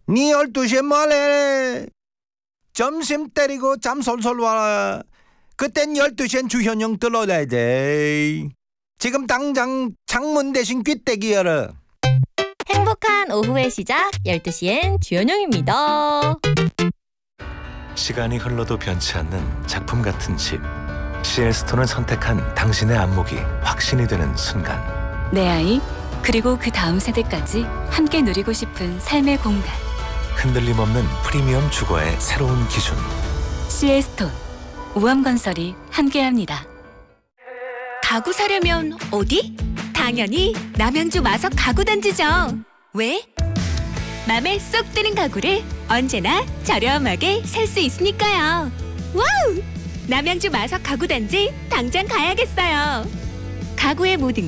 니 12시에 뭐래? 점심 때리고 잠 솔솔 와라. 그땐 12시엔 주현영 들어야 돼. 지금 당장 창문 대신 귓대기 열어. 행복한 오후의 시작 12시엔 주현영입니다. 시간이 흘러도 변치 않는 작품 같은 집. CL스톤을 선택한 당신의 안목이 확신이 되는 순간. 내 아이, 그리고 그 다음 세대까지 함께 누리고 싶은 삶의 공간. 흔들림 없는 프리미엄 주거의 새로운 기준. CL스톤, 우암건설이 함께합니다. 가구 사려면 어디? 당연히 남양주 마석 가구단지죠. 왜? 맘에 쏙 드는 가구를 언제나 저렴하게 살 수 있으니까요. 와우! 남양주 마석 가구단지 당장 가야겠어요. 가구의 모든